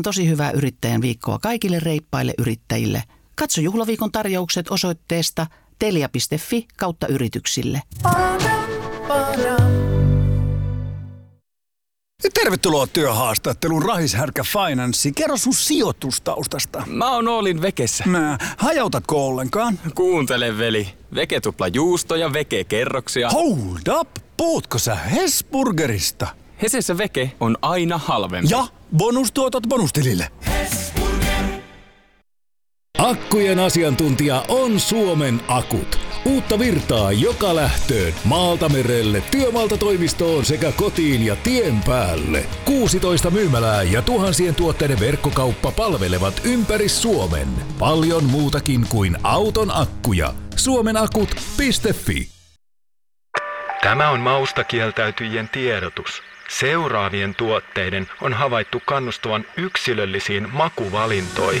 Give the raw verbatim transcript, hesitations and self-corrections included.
tosi hyvää yrittäjän viikkoa kaikille reippaille yrittäjille. Katso juhlaviikon tarjoukset osoitteesta telia piste fi kautta yrityksille. Tervetuloa työhaastatteluun Rahis Härkä Finanssi. Kerro sun sijoitustaustasta. Mä oon Oolin Vekessä. Mä, hajautatko ollenkaan? Kuuntele veli. Veke tupla juusto ja Veke kerroksia. Hold up! Puhutko sä Hesburgerista? Hesessä Veke on aina halvempi. Ja bonustuotot bonustilille. Akkujen asiantuntija on Suomen Akut. Uutta virtaa joka lähtöön, maalta merelle, työmaalta toimistoon sekä kotiin ja tien päälle. kuusitoista myymälää ja tuhansien tuotteiden verkkokauppa palvelevat ympäri Suomen. Paljon muutakin kuin auton akkuja. suomenakut piste fi. Tämä on maustakieltäytyjien tiedotus. Seuraavien tuotteiden on havaittu kannustavan yksilöllisiin makuvalintoihin.